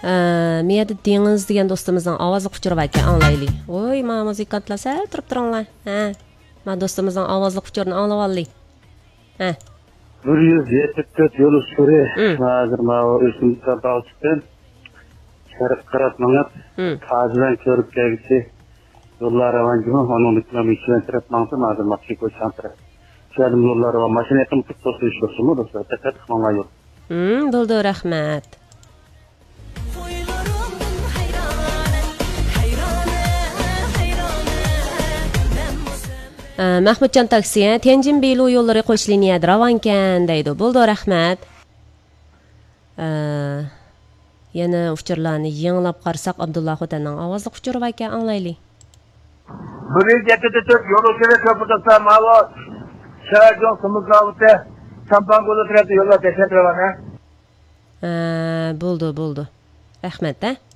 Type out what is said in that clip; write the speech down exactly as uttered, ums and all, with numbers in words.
Miyada Dengiz degan do'stimizning ovozi quchirib ekan, anglaylik. Voy, ma muzikantlar sal turib turinglar. Ha. Ma do'stimizning ovozli quchirini anglab oldik. Ha. bir yuz yetmish to'rt yo'l ushuri. Hozir ma o'zimizga bog'chiqdim. Sharq qarab mangab, ta'zidan ko'rib kelgisi. Yo'llar avanjimi, onun iklam içinden taraf mangsa mazır Meksiko çantara. Şerdim yolları var. Maşina yakın tut tosu işliyorsun mu dostlar? Dikkat kılmana yok. Hmm, buldu rahmet. Mahmudcan taksiye Tianjin Beylu yolları qo'sh liniyada ravankan deydi. Buldu rahmet. Yana uçurlarni yanglab qarsak Abdullah Xotanning ovozi quchirib ekan, anglaylik. bir yuz yetmish to'rt yo'l ushuri ko'prikda mavo Şarjong Sumuzlavutda Sampangolu tarafda yo'llar teşekkür ederim. Ha, buldu, buldu. Rahmet, ha?